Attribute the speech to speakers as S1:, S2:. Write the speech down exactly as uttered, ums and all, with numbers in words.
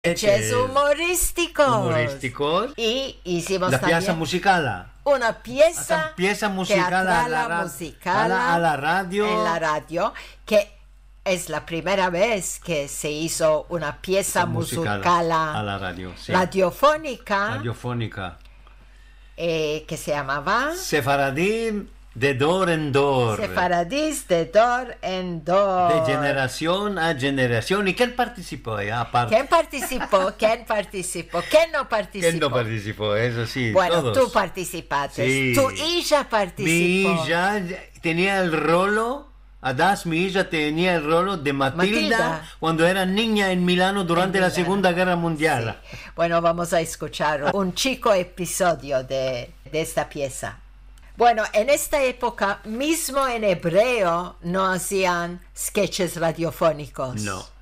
S1: sketches humorísticos.
S2: Humorísticos.
S1: Y hicimos
S2: la
S1: también
S2: pieza musical.
S1: una pieza,
S2: pieza musical a la, ra-
S1: musical
S2: a, la, a la radio.
S1: En la radio, que es la primera vez que se hizo una pieza musical, musical a,
S2: a la radio, sí.
S1: radiofónica,
S2: radiofónica.
S1: Eh, que se llamaba
S2: Sefaradí de Dor en Dor.
S1: Sefaradís de Dor en Dor.
S2: De generación a generación. ¿Y quién participó ahí? Aparte.
S1: ¿Quién participó? ¿Quién participó? ¿Quién no participó?
S2: ¿Quién no participó? Eso sí,
S1: bueno,
S2: todos.
S1: tú participaste.
S2: Sí.
S1: Tu hija participó.
S2: Mi hija tenía el rolo. Adas, mi hija tenía el rolo de Matilda, Matilda. cuando era niña en Milano durante en la Milano. Segunda Guerra Mundial.
S1: Sí. Bueno, vamos a escuchar un chico episodio de, de esta pieza. Bueno, en esta época, mismo en hebreo, no hacían sketches radiofónicos.
S2: No.